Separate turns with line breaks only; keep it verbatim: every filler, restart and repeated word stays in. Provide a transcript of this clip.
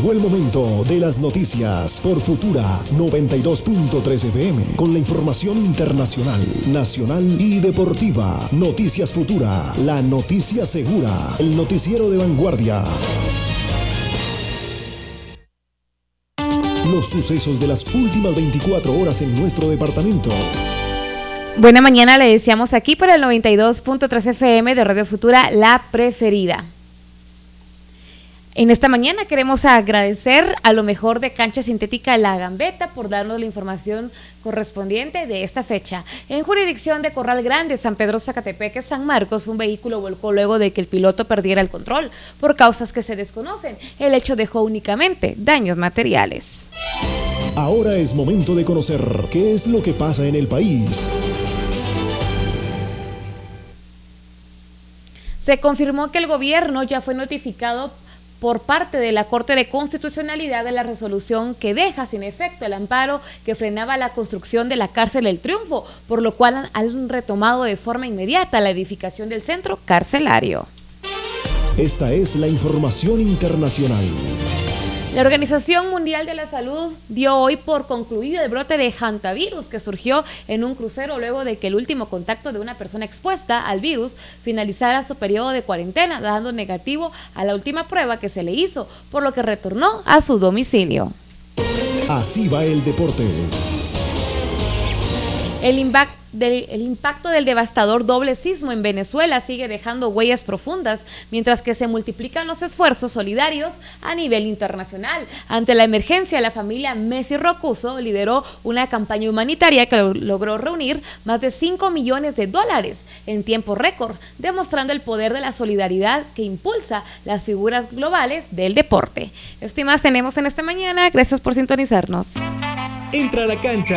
Llegó el momento de las noticias por Futura noventa y dos punto tres F M, con la información internacional, nacional y deportiva. Noticias Futura, la noticia segura, el noticiero de vanguardia. Los sucesos de las últimas veinticuatro horas en nuestro departamento.
Buena mañana, le deseamos aquí por el noventa y dos punto tres F M de Radio Futura, la preferida. En esta mañana queremos agradecer a lo mejor de Cancha Sintética La Gambeta por darnos la información correspondiente de esta fecha. En jurisdicción de Corral Grande, San Pedro Zacatepeque, San Marcos, un vehículo volcó luego de que el piloto perdiera el control. Por causas que se desconocen, el hecho dejó únicamente daños materiales.
Ahora es momento de conocer qué es lo que pasa en el país.
Se confirmó que el gobierno ya fue notificado por parte de la Corte de Constitucionalidad de la resolución que deja sin efecto el amparo que frenaba la construcción de la cárcel El Triunfo, por lo cual han retomado de forma inmediata la edificación del centro carcelario.
Esta es la información internacional.
La Organización Mundial de la Salud dio hoy por concluido el brote de hantavirus que surgió en un crucero luego de que el último contacto de una persona expuesta al virus finalizara su periodo de cuarentena, dando negativo a la última prueba que se le hizo, por lo que retornó a su domicilio.
Así va el deporte.
El impacto Del, el impacto del devastador doble sismo en Venezuela sigue dejando huellas profundas, mientras que se multiplican los esfuerzos solidarios a nivel internacional. Ante la emergencia, la familia Messi Rocuso lideró una campaña humanitaria que logró reunir más de cinco millones de dólares en tiempo récord, demostrando el poder de la solidaridad que impulsa las figuras globales del deporte. Esto y más tenemos en esta mañana. Gracias por sintonizarnos.
Entra a la cancha